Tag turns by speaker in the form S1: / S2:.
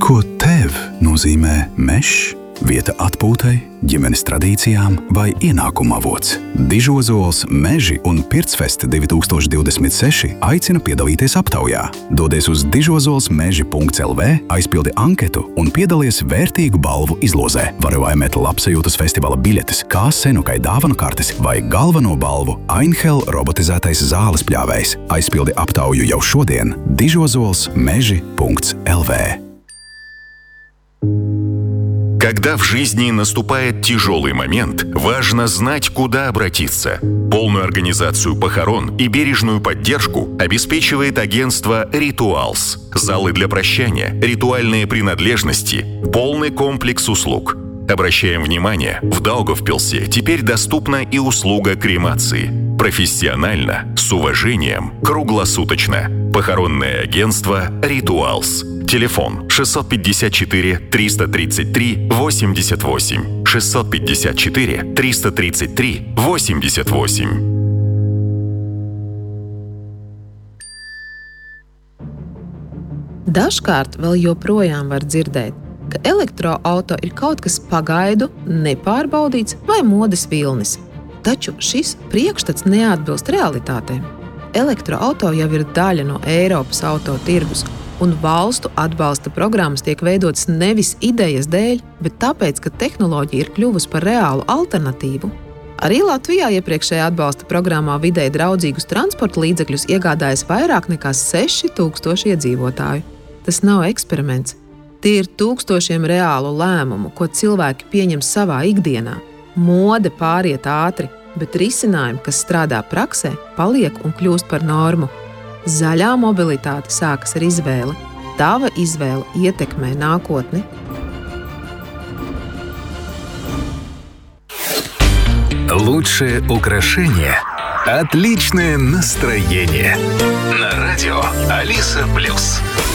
S1: Ko tev nozīmē mežs? Vieta atpūtai, ģimenes tradīcijām vai ienākuma avots? Dižozols Meži un Pircfest 2026 aicina piedalīties aptaujā. Dodies uz dižozolsmeži.lv, aizpildi anketu un piedalies vērtīgu balvu izlozē. Vari laimēt labsajūtas festivāla biļetes, kā senukai dāvanu kartes vai galveno balvu Einhell robotizētais zāles pļāvējs. Aizpildi aptauju jau šodien dižozolsmeži.lv.
S2: Когда в жизни наступает тяжелый момент, важно знать, куда обратиться. Полную организацию похорон и бережную поддержку обеспечивает агентство «Ритуалс». Залы для прощания, ритуальные принадлежности, полный комплекс услуг. Обращаем внимание, в Даугавпилсе теперь доступна и услуга кремации. Профессионально, с уважением, круглосуточно. Похоронное агентство «Ритуалс». Телефон 654-333-88. 654-333-88.
S3: Dažkārt vēl joprojām var dzirdēt, ka elektroauto ir kaut kas pagaidu, nepārbaudīts vai modes vilnis. Taču šis priekšstats neatbilst realitātei. Elektroauto jau ir daļa no Eiropas auto tirgus, un valstu atbalsta programmas tiek veidotas nevis idejas dēļ, bet tāpēc, ka tehnoloģija ir kļuvusi par reālu alternatīvu. Arī Latvijā iepriekšējā atbalsta programmā videi draudzīgus transporta līdzekļus iegādājas vairāk nekā 6000 iedzīvotāju. Tas nav eksperiments. Tie ir tūkstošiem reālu lēmumu, ko cilvēki pieņem savā ikdienā. Mode pāriet ātri, bet risinājumi, kas strādā praksē, paliek un kļūst par normu. Zaļā mobilitāte sākas ar izvēli. Tava izvēle ietekmē nākotni.
S4: Лучшее украшение – отличное настроение. На радио Алиса Плюс.